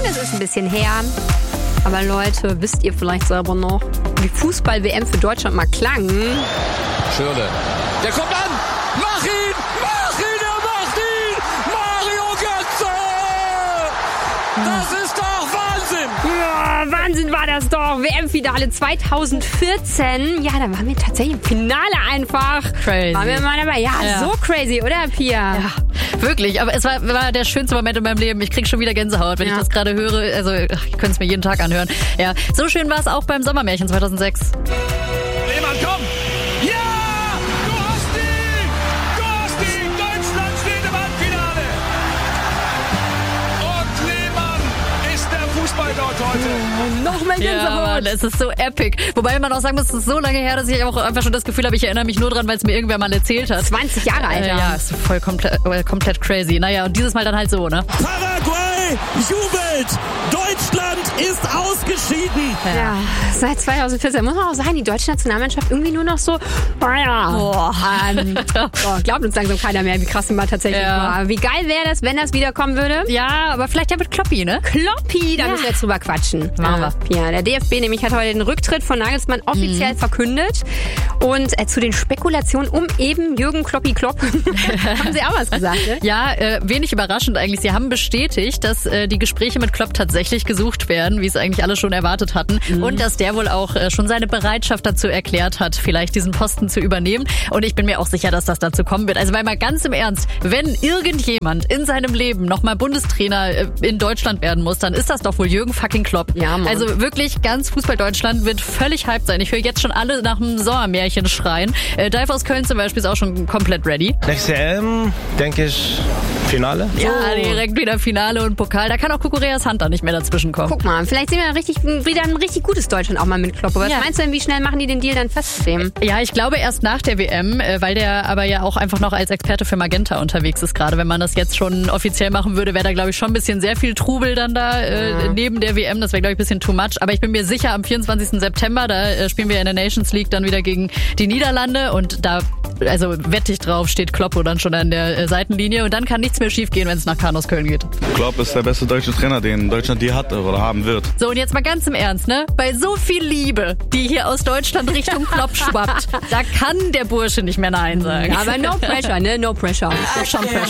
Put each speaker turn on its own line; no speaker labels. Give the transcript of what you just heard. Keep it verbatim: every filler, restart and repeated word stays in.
es ist ein bisschen her. Aber Leute, wisst ihr vielleicht selber noch, wie Fußball-W M für Deutschland mal klang?
Schirle. Der kommt an! Mach ihn! Mach ihn! Er macht ihn! Mario Götze! Das ist doch Wahnsinn!
Ja, Wahnsinn war das doch. W M-Finale zwanzig vierzehn. Ja, da waren wir tatsächlich im Finale einfach.
Crazy.
Waren wir mal dabei. Ja,
Ja.
so crazy, oder, Pia?
Ja, wirklich. Aber es war, war der schönste Moment in meinem Leben. Ich krieg schon wieder Gänsehaut, wenn
Ja.
ich das gerade höre. Also, ach, ich könnte es mir jeden Tag anhören. Ja, so schön war es auch beim Sommermärchen zweitausendsechs.
Lehmann, komm! Ja! Du hast ihn! Du hast ihn! Deutschland steht im Halbfinale! Und Lehmann ist der Fußballgott heute.
Noch mehr
Ja,
Gänsehaut.
Mann, es ist so epic. Wobei man auch sagen muss, es ist so lange her, dass ich auch einfach schon das Gefühl habe, ich erinnere mich nur dran, weil es mir irgendwer mal erzählt hat.
zwanzig Jahre alt.
Äh, ja, ist voll komplett, äh, komplett crazy. Naja, und dieses Mal dann halt so, ne?
Paraguay jubelt! Deutschland ist ausgeschieden!
Ja, seit zwanzig vierzehn muss man auch sagen, die deutsche Nationalmannschaft irgendwie nur noch so, oh ja,
Boah.
ähm, oh, glaubt uns langsam keiner mehr, wie krass die mal tatsächlich
Ja.
war. Aber wie geil wäre das, wenn das wiederkommen würde?
Ja, aber vielleicht ja mit Kloppi, ne?
Kloppi, da
Ja.
müssen wir jetzt drüber quatschen.
Machen wir.
Ja, der D F B nämlich hat heute den Rücktritt von Nagelsmann offiziell
Mhm.
verkündet. Und äh, zu den Spekulationen um eben Jürgen Kloppi Klopp haben sie auch was gesagt, ne?
Ja, äh, wenig überraschend eigentlich. Sie haben bestätigt, dass äh, die Gespräche mit Klopp tatsächlich gesucht werden, wie es eigentlich alle schon erwartet hatten.
Mhm.
Und dass der wohl auch äh, schon seine Bereitschaft dazu erklärt hat, vielleicht diesen Posten zu übernehmen. Und ich bin mir auch sicher, dass das dazu kommen wird. Also weil mal ganz im Ernst, wenn irgendjemand in seinem Leben nochmal Bundestrainer äh, in Deutschland werden muss, dann ist das doch wohl Jürgen fucking Klopp.
Ja, Mann.
Also wirklich, ganz Fußball-Deutschland wird völlig hyped sein. Ich höre jetzt schon alle nach dem Sommermärchen schreien. Äh, Dive aus Köln zum Beispiel ist auch schon komplett ready.
Nächste E M, denke ich, Finale.
Ja, direkt wieder Finale und Pokal. Da kann auch Kukureas Hand da nicht mehr dazwischen kommen.
Guck mal, vielleicht sehen wir richtig, wieder ein richtig gutes Deutschland auch mal mit Klopp. Was
Ja.
meinst du denn, wie schnell machen die den Deal dann fest mit dem?
Ja, ich glaube erst nach der W M, äh, weil der aber ja auch einfach noch als Experte für Magenta unterwegs ist gerade. Wenn man das jetzt schon offiziell machen würde, wäre da, glaube ich, schon ein bisschen sehr viel Trubel dann da äh,
Ja.
neben der W M. Das wäre, glaube ich, ein bisschen too much. Aber ich bin mir sicher, am vierundzwanzigsten September, da äh, spielen wir in der Nations League dann wieder gegen die Niederlande und da, also wette ich drauf, steht Kloppo dann schon an der äh, Seitenlinie und dann kann nichts mehr schief gehen, wenn es nach Karnos Köln geht.
Klopp ist der beste deutsche Trainer, den Deutschland je hat oder haben wird.
So, und jetzt mal ganz im Ernst, ne? Bei so viel Liebe, die hier aus Deutschland Richtung Klopp schwappt, da kann der Bursche nicht mehr Nein sagen.
Aber no pressure, ne? No pressure.
Schon